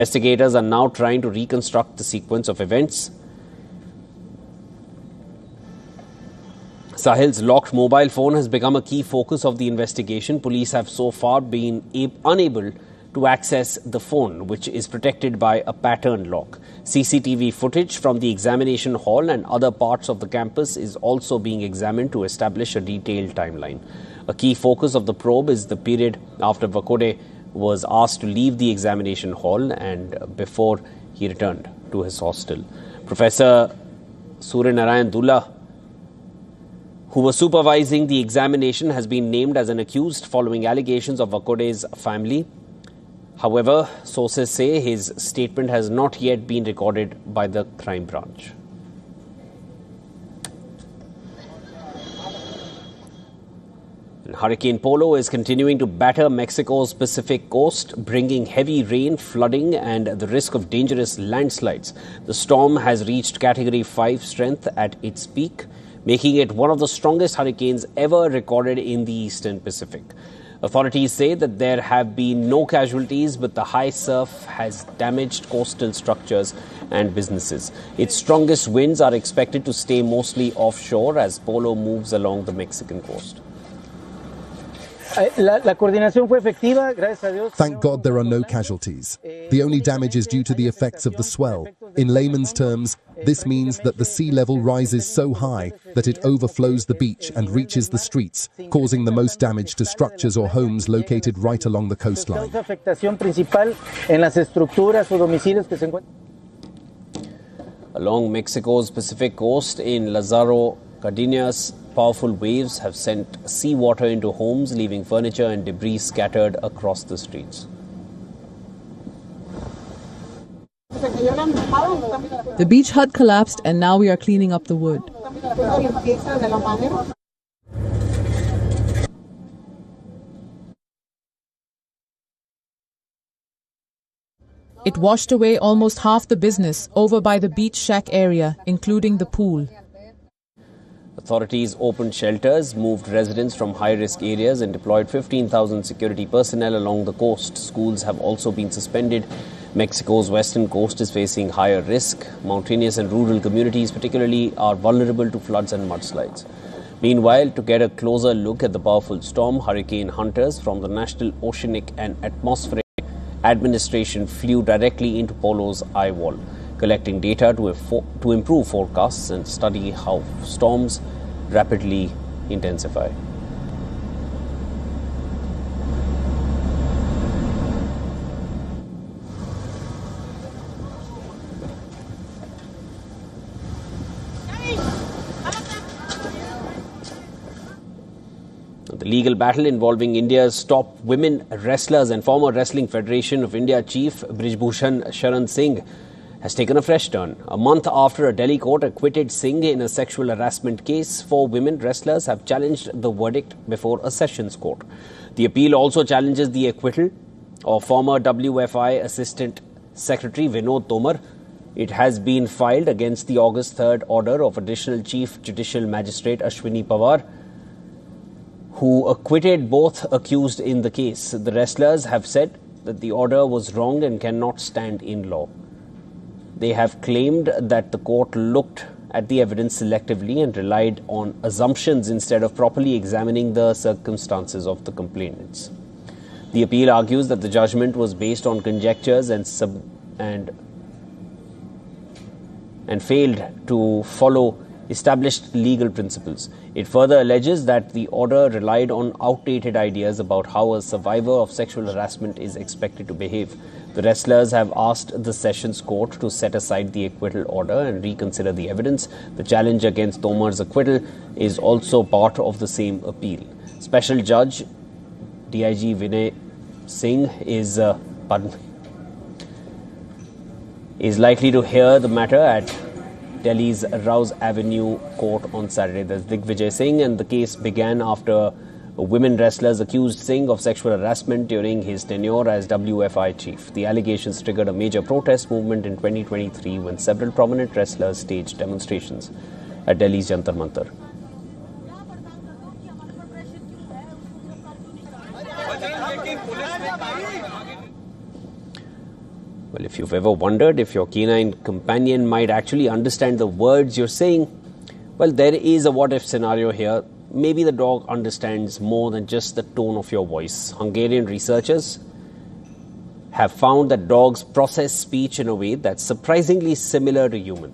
Investigators are now trying to reconstruct the sequence of events. Sahil's locked mobile phone has become a key focus of the investigation. Police have so far been unable to access the phone, which is protected by a pattern lock. CCTV footage from the examination hall and other parts of the campus is also being examined to establish a detailed timeline. A key focus of the probe is the period after Vakode was asked to leave the examination hall and before he returned to his hostel. Professor Surya Narayan Dula, who was supervising the examination, has been named as an accused following allegations of Vakode's family. However, sources say his statement has not yet been recorded by the crime branch. And Hurricane Polo is continuing to batter Mexico's Pacific coast, bringing heavy rain, flooding and the risk of dangerous landslides. The storm has reached Category 5 strength at its peak, making it one of the strongest hurricanes ever recorded in the eastern Pacific. Authorities say that there have been no casualties, but the high surf has damaged coastal structures and businesses. Its strongest winds are expected to stay mostly offshore as Polo moves along the Mexican coast. Thank God there are no casualties. The only damage is due to the effects of the swell. In layman's terms, this means that the sea level rises so high that it overflows the beach and reaches the streets, causing the most damage to structures or homes located right along the coastline. Along Mexico's Pacific coast in Lázaro Cárdenas, powerful waves have sent seawater into homes, leaving furniture and debris scattered across the streets. The beach hut collapsed and now we are cleaning up the wood. It washed away almost half the business over by the beach shack area, including the pool. Authorities opened shelters, moved residents from high-risk areas and deployed 15,000 security personnel along the coast. Schools have also been suspended. Mexico's western coast is facing higher risk. Mountainous and rural communities particularly are vulnerable to floods and mudslides. Meanwhile, to get a closer look at the powerful storm, hurricane hunters from the National Oceanic and Atmospheric Administration flew directly into Polo's eye wall, collecting data to improve forecasts and study how storms rapidly intensify. The legal battle involving India's top women wrestlers and former Wrestling Federation of India chief Brijbhushan Sharan Singh has taken a fresh turn. A month after a Delhi court acquitted Singh in a sexual harassment case, 4 women wrestlers have challenged the verdict before a sessions court. The appeal also challenges the acquittal of former WFI Assistant Secretary Vinod Tomar. It has been filed against the August 3rd order of Additional Chief Judicial Magistrate Ashwini Pawar, who acquitted both accused in the case. The wrestlers have said that the order was wrong and cannot stand in law. They have claimed that the court looked at the evidence selectively and relied on assumptions instead of properly examining the circumstances of the complainants. The appeal argues that the judgment was based on conjectures and failed to follow established legal principles. It further alleges that the order relied on outdated ideas about how a survivor of sexual harassment is expected to behave. The wrestlers have asked the Sessions Court to set aside the acquittal order and reconsider the evidence. The challenge against Tomar's acquittal is also part of the same appeal. Special Judge DIG Vinay Singh is likely to hear the matter at Delhi's Rouse Avenue Court on Saturday. That's Digvijay Singh, and the case began after women wrestlers accused Singh of sexual harassment during his tenure as WFI chief. The allegations triggered a major protest movement in 2023 when several prominent wrestlers staged demonstrations at Delhi's Jantar Mantar. Well, if If you've ever wondered if your canine companion might actually understand the words you're saying, well, there is a what-if scenario here. Maybe the dog understands more than just the tone of your voice. Hungarian researchers have found that dogs process speech in a way that's surprisingly similar to humans.